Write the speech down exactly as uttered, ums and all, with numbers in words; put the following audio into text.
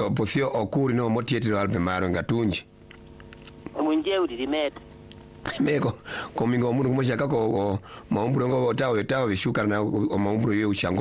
Pothio okuri no motietiro alpe maro ngatunji. Munje ulilimeta. Meko komingo mungu moja kako maumburo ngo tawe tawe vishuka na maumburo ye uchango